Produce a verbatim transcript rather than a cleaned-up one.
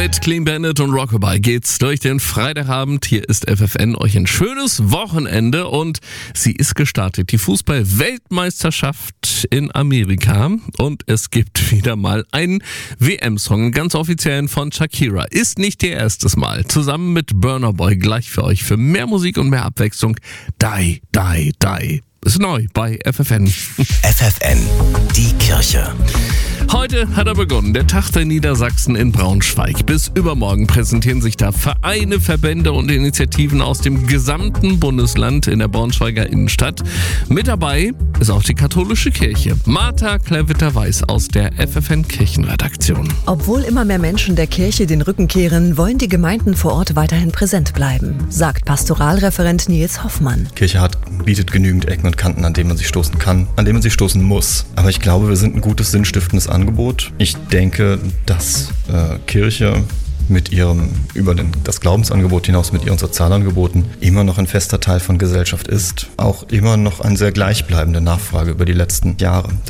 Mit Clean Bandit und Rockabye geht's durch den Freitagabend. Hier ist F F N, euch ein schönes Wochenende und sie ist gestartet. Die Fußball-Weltmeisterschaft in Amerika und es gibt wieder mal einen W M-Song, ganz offiziell von Shakira. Ist nicht ihr erstes Mal. Zusammen mit Burna Boy gleich für euch. Für mehr Musik und mehr Abwechslung. Die, die, die. Ist neu bei F F N. F F N, die Kirche. Heute hat er begonnen, der Tag der Niedersachsen in Braunschweig. Bis übermorgen präsentieren sich da Vereine, Verbände und Initiativen aus dem gesamten Bundesland in der Braunschweiger Innenstadt. Mit dabei ist auch die katholische Kirche. Martha Klärwitter-Weiß aus der F F N Kirchenredaktion. Obwohl immer mehr Menschen der Kirche den Rücken kehren, wollen die Gemeinden vor Ort weiterhin präsent bleiben, sagt Pastoralreferent Nils Hoffmann. Kirche hat, bietet genügend Ecken und Kanten, an denen man sich stoßen kann, an denen man sich stoßen muss. Aber ich glaube, wir sind ein gutes, sinnstiftendes Angebot. Ich denke, dass äh, Kirche mit ihrem, über den, das Glaubensangebot hinaus, mit ihren Sozialangeboten immer noch ein fester Teil von Gesellschaft ist. Auch immer noch eine sehr gleichbleibende Nachfrage über die letzten Jahre.